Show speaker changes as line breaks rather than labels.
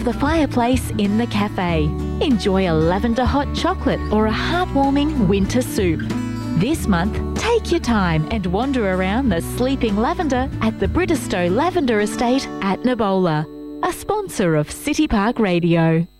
the fireplace in the cafe. Enjoy a lavender hot chocolate or a heartwarming winter soup. This month, take your time and wander around the Sleeping Lavender at the Bridistow Lavender Estate at Nabola, a sponsor of City Park Radio.